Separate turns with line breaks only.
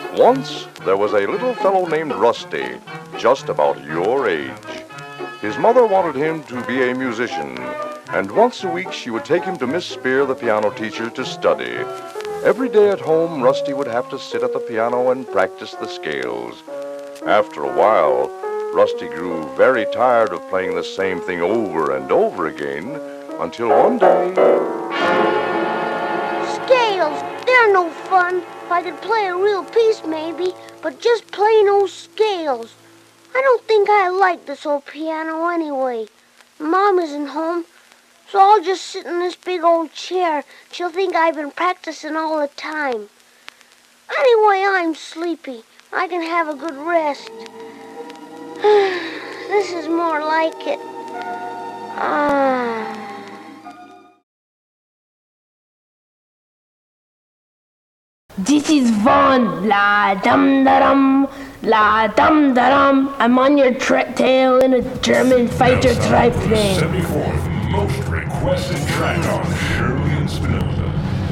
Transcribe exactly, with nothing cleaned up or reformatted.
Once there was a little fellow named Rusty, just about your age. His mother wanted him to be a musician, and once a week she would take him to Miss Spear, the piano teacher, to study. Every day at home, Rusty would have to sit at the piano and practice the scales. After a while, Rusty grew very tired of playing the same thing over and over again, until one day...
Scales, they're no fun. If I could play a real piece, maybe, but just plain old scales. I don't think I like this old piano anyway. Mom isn't home, so I'll just sit in this big old chair. She'll think I've been practicing all the time. Anyway, I'm sleepy. I can have a good rest. This is more like it. Ah...
This is Vaughn, la dum da dum, la dum da dum. I'm on your tra- tail in a German fighter triplane.
seventy-fourth most requested track on Shirley and Spinoza.